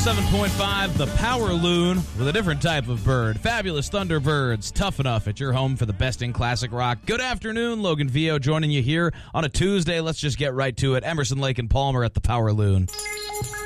107.5, the Power Loon with a different type of bird. Fabulous Thunderbirds, tough enough at your home for the best in classic rock. Good afternoon, Logan Vio joining you here on a Tuesday. Let's just get right to it. Emerson, Lake, and Palmer at the Power Loon.